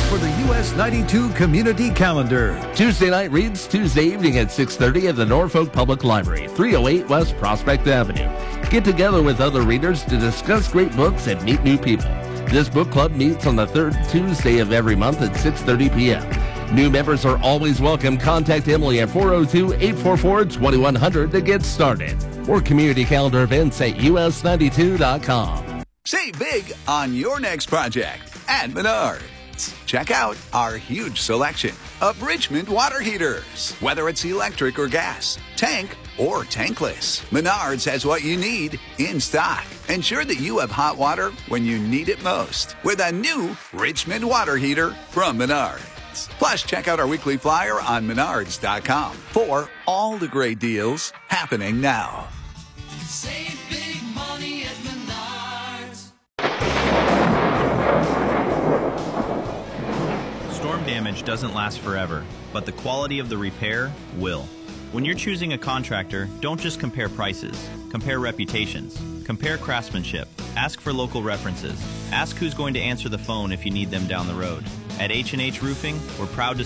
for the US 92 Community Calendar. Tuesday night reads Tuesday evening at 6:30 at the Norfolk Public Library, 308 West Prospect Avenue. Get together with other readers to discuss great books and meet new people. This book club meets on the third Tuesday of every month at 6:30 p.m. New members are always welcome. Contact Emily at 402-844-2100 to get started. Or community calendar events at us92.com. Save big on your next project at Menards. Check out our huge selection of Richmond water heaters. Whether it's electric or gas, tank or tankless, Menards has what you need in stock. Ensure that you have hot water when you need it most with a new Richmond water heater from Menards. Plus, check out our weekly flyer on Menards.com for all the great deals happening now. Save big money at Menards. Storm damage doesn't last forever, but the quality of the repair will. When you're choosing a contractor, don't just compare prices. Compare reputations. Compare craftsmanship. Ask for local references. Ask who's going to answer the phone if you need them down the road. At H&H Roofing, we're proud to